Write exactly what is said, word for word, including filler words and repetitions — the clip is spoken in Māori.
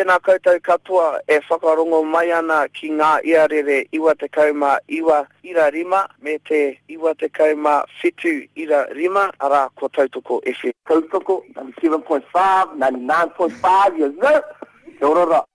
tēnā koutou katoa e whakarongo mai ana ki ngā iarere iwa te kauma iwa ira rima me te iwa te kauma whitu ira rima ara ko Tautoko F M. Tautoko, ninety-seven point five, ninety-nine point five, yes, sir. Kia ora.